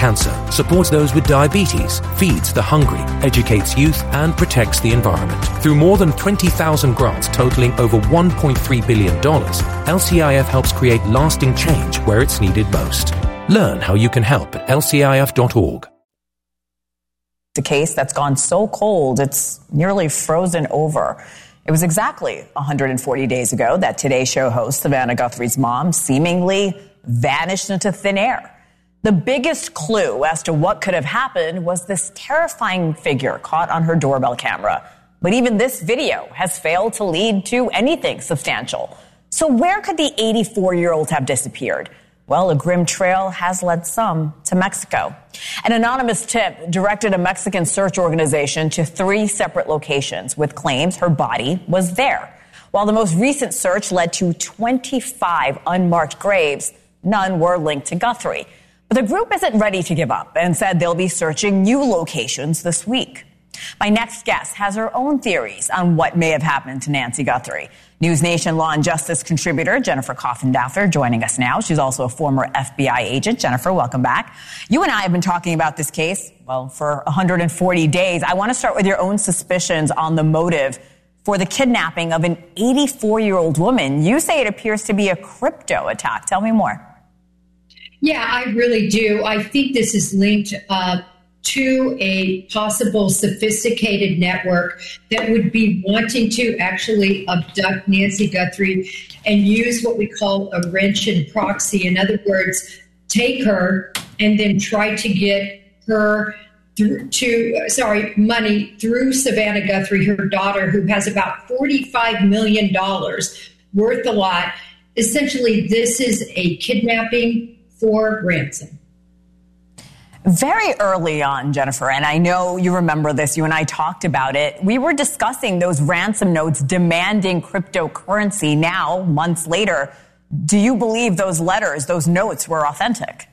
cancer, supports those with diabetes, feeds the hungry, educates youth, and protects the environment. Through more than 20,000 grants totaling over $1.3 billion, LCIF helps create lasting change where it's needed most. Learn how you can help at lcif.org. The case that's gone so cold, it's nearly frozen over. It was exactly 140 days ago that Today Show host Savannah Guthrie's mom seemingly vanished into thin air. The biggest clue as to what could have happened was this terrifying figure caught on her doorbell camera. But even this video has failed to lead to anything substantial. So where could the 84-year-old have disappeared? Well, a grim trail has led some to Mexico. An anonymous tip directed a Mexican search organization to 3 separate locations with claims her body was there. While the most recent search led to 25 unmarked graves, none were linked to Guthrie. But the group isn't ready to give up and said they'll be searching new locations this week. My next guest has her own theories on what may have happened to Nancy Guthrie. News Nation Law and Justice contributor Jennifer Coffendather joining us now. She's also a former FBI agent. Jennifer, welcome back. You and I have been talking about this case, well, for 140 days. I want to start with your own suspicions on the motive for the kidnapping of an 84-year-old woman. You say it appears to be a crypto attack. Tell me more. Yeah, I really do. I think this is linked to a possible sophisticated network that would be wanting to actually abduct Nancy Guthrie and use what we call a wrench and proxy. In other words, take her and then try to get her money through Savannah Guthrie, her daughter, who has about $45 million worth a lot. Essentially, this is a kidnapping for ransom. Very early on, Jennifer, and I know you remember this, you and I talked about it, we were discussing those ransom notes demanding cryptocurrency. Now, months later, do you believe those letters, those notes were authentic?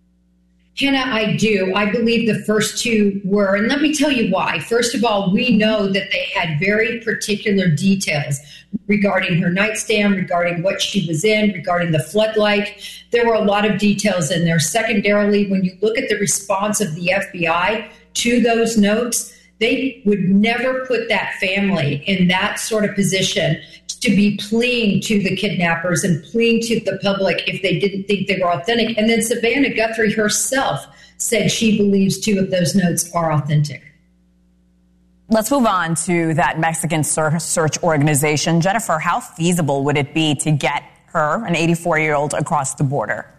Hannah, I do. I believe the first 2 were, and let me tell you why. First of all, we know that they had very particular details regarding her nightstand, regarding what she was in, regarding the floodlight. There were a lot of details in there. Secondarily, when you look at the response of the FBI to those notes, they would never put that family in that sort of position to be pleading to the kidnappers and pleading to the public if they didn't think they were authentic. And then Savannah Guthrie herself said she believes 2 of those notes are authentic. Let's move on to that Mexican search organization. Jennifer, how feasible would it be to get her, an 84-year-old, across the border?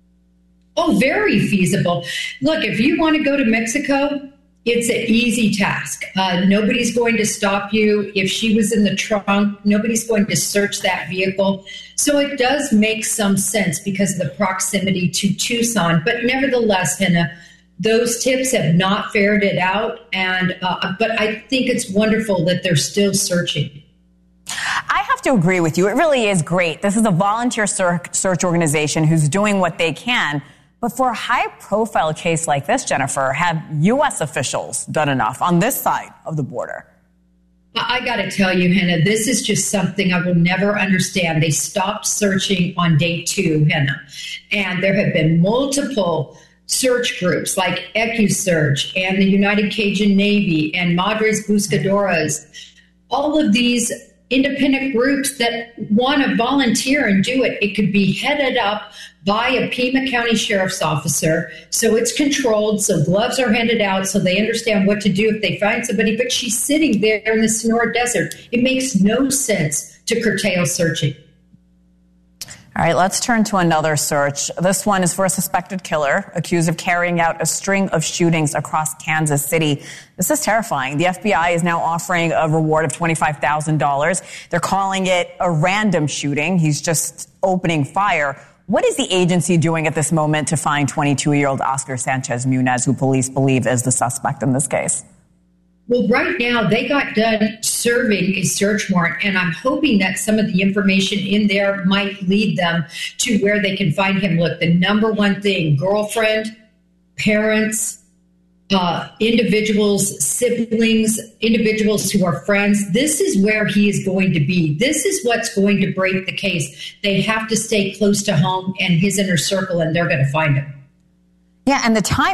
Oh, very feasible. Look, if you want to go to Mexico, it's an easy task. Nobody's going to stop you. If she was in the trunk, nobody's going to search that vehicle. So it does make some sense because of the proximity to Tucson. But nevertheless, Hannah, those tips have not ferreted out. But I think it's wonderful that they're still searching. I have to agree with you. It really is great. This is a volunteer search organization who's doing what they can. But for a high-profile case like this, Jennifer, have U.S. officials done enough on this side of the border? I got to tell you, Hannah, this is just something I will never understand. They stopped searching on day 2, Hannah, and there have been multiple search groups like EcuSearch and the United Cajun Navy and Madres Buscadoras, all of these independent groups that want to volunteer and do it. It could be headed up by a Pima County Sheriff's officer, so it's controlled, so gloves are handed out, so they understand what to do if they find somebody, but she's sitting there in the Sonora Desert. It makes no sense to curtail searching. All right, let's turn to another search. This one is for a suspected killer accused of carrying out a string of shootings across Kansas City. This is terrifying. The FBI is now offering a reward of $25,000. They're calling it a random shooting. He's just opening fire. What is the agency doing at this moment to find 22-year-old Oscar Sanchez Munez, who police believe is the suspect in this case? Well, right now, they got done serving a search warrant, and I'm hoping that some of the information in there might lead them to where they can find him. Look, the number one thing, girlfriend, parents, individuals, siblings, individuals who are friends, this is where he is going to be. This is what's going to break the case. They have to stay close to home and his inner circle, and they're going to find him. Yeah, and the time